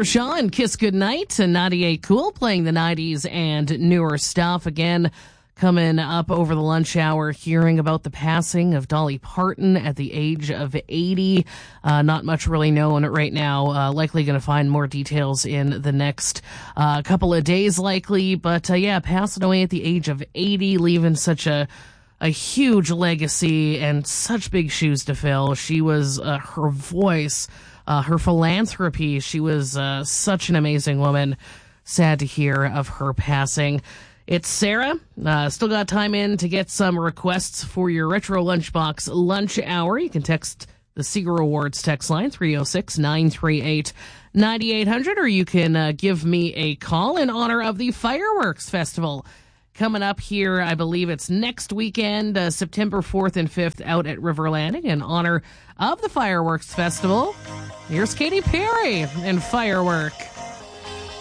Sarah Shaw and Kiss Goodnight and 98 Cool playing the 90s and newer stuff. Again, coming up over the lunch hour, hearing about the passing of Dolly Parton at the age of 80. Not much really known right now. Likely going to find more details in the next couple of days likely. But passing away at the age of 80, leaving such a huge legacy and such big shoes to fill. She was her voice, her philanthropy. She was such an amazing woman. Sad to hear of her passing. It's Sarah. Still got time in to get some requests for your Retro Lunchbox lunch hour. You can text the Seeger Awards text line 306-938-9800, or you can give me a call in honor of the Fireworks Festival coming up here. I believe it's next weekend, September 4th and 5th, out at River Landing in honor of the Fireworks Festival. Here's Katy Perry and Firework.